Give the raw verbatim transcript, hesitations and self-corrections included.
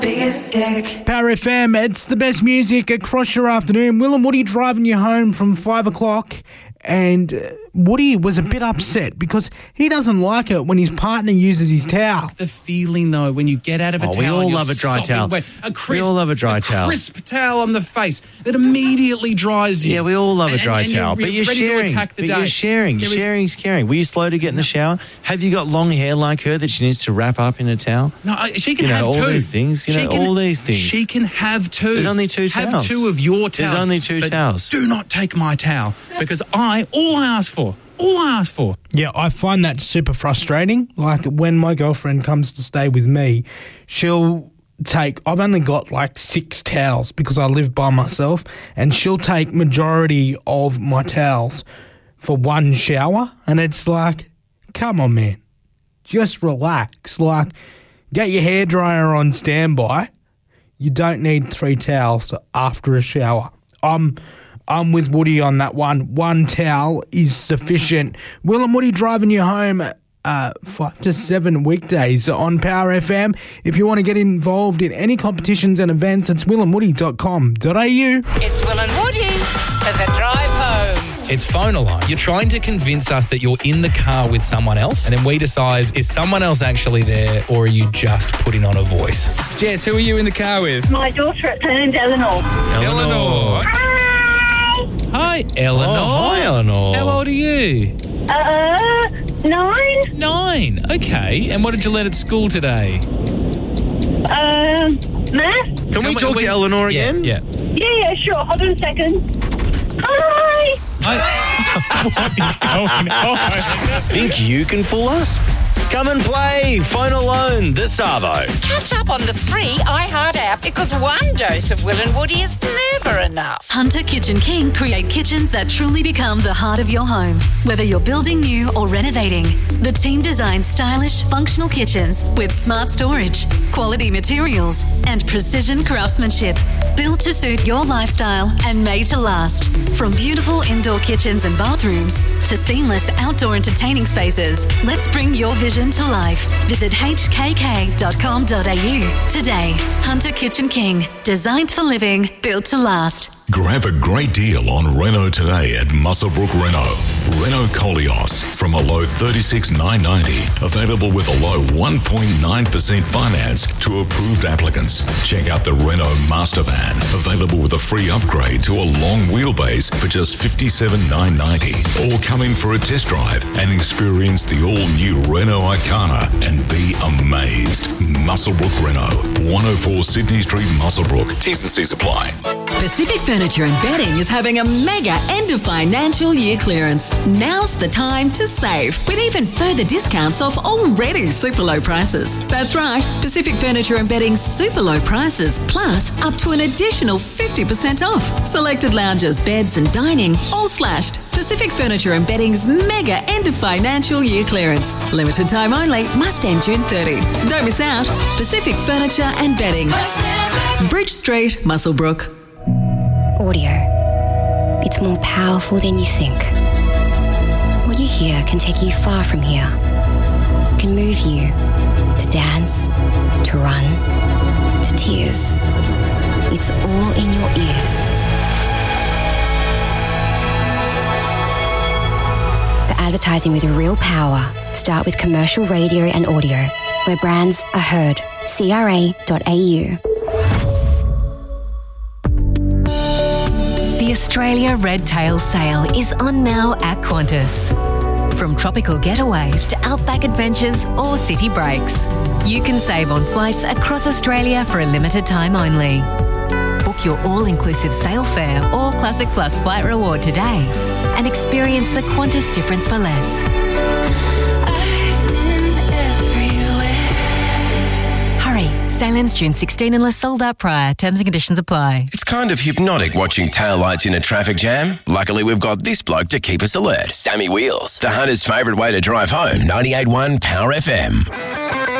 biggest ick. Power F M, it's the best music across your afternoon. Will and Woody driving you home from five o'clock, and uh, Woody was a bit upset because he doesn't like it when his partner uses his towel. The feeling, though, when you get out of a Oh, towel, we all you're love a dry sopping towel. wet. A crisp, We all love a dry a towel. crisp towel on the face that immediately dries you. Yeah, we all love a And- dry and- and towel. You're, But you're ready sharing. To attack the But day. you're sharing. There is- Sharing's caring. Were you slow to get in the shower? Have you got long hair like her that she needs to wrap up in a towel? No, I- she can You know, have all two. these things, you She know, can- all these things. She can have two. There's only two Have towels. two of your towels. There's only two but towels. Do not take my towel because I, all I ask for, all I ask for. Yeah, I find that super frustrating. Like when my girlfriend comes to stay with me, she'll take, I've only got like six towels because I live by myself, and she'll take majority of my towels for one shower, and it's like, come on, man, just relax. Like, get your hairdryer on standby. You don't need three towels after a shower. I'm I'm with Woody on that one. One towel is sufficient. Will and Woody driving you home uh, five to seven weekdays on Power F M. If you want to get involved in any competitions and events, it's will and woody dot com dot a u. It's Will and Woody for the drive home. It's phone alarm. You're trying to convince us that you're in the car with someone else, and then we decide, is someone else actually there, or are you just putting on a voice? Jess, who are you in the car with? My daughter at named Eleanor. Eleanor. Hi. Hi, Eleanor. Oh, hi, Eleanor. How old are you? Uh, nine. Nine. Okay. And what did you learn at school today? Um, math. Can we we- talk we- to Eleanor Yeah, again? yeah. Yeah, yeah, sure. Hold on a second. Hi. I, what is going on? Think you can fool us? Come and play Phone Alone, the Savo. Catch up on the free iHeart app because one dose of Will and Woody is never enough. Hunter Kitchen King create kitchens that truly become the heart of your home. Whether you're building new or renovating, the team designs stylish, functional kitchens with smart storage, quality materials, and precision craftsmanship. Built to suit your lifestyle and made to last. From beautiful indoor kitchens and bathrooms to seamless outdoor entertaining spaces, let's bring your vision to life. Visit h k k dot com dot a u today. Hunter Kitchen King, designed for living, built to last. Grab a great deal on Renault today at Muswellbrook Renault. Renault Koleos from a low thirty-six thousand nine hundred ninety dollars. Available with a low one point nine percent finance to approved applicants. Check out the Renault Master Van. Available with a free upgrade to a long wheelbase for just fifty-seven thousand nine hundred ninety dollars. Or come in for a test drive and experience the all-new Renault Icana and be amazed. Muswellbrook Renault. one oh four Sydney Street, Muswellbrook. T's and C's apply. Pacific Furniture and Bedding is having a mega end of financial year clearance. Now's the time to save with even further discounts off already super low prices. That's right, Pacific Furniture and Bedding's super low prices plus up to an additional fifty percent off. Selected lounges, beds and dining all slashed. Pacific Furniture and Bedding's mega end of financial year clearance. Limited time only, must end June thirtieth. Don't miss out. Pacific Furniture and Bedding. Bridge Street, Muswellbrook. Audio. It's more powerful than you think. What you hear can take you far from here. It can move you to dance, to run, to tears. It's all in your ears. For advertising with real power, start with commercial radio and audio, where brands are heard. C R A dot A U. The Australia Red Tail Sale is on now at Qantas. From tropical getaways to outback adventures or city breaks, you can save on flights across Australia for a limited time only. Book your all-inclusive sale fare or Classic Plus flight reward today and experience the Qantas difference for less. Hurry, sale ends June sixteenth unless sold out prior. Terms and conditions apply. It's kind of hypnotic watching taillights in a traffic jam. Luckily, we've got this bloke to keep us alert. Sammy Wheels, the Hunter's favourite way to drive home. ninety-eight point one Power F M.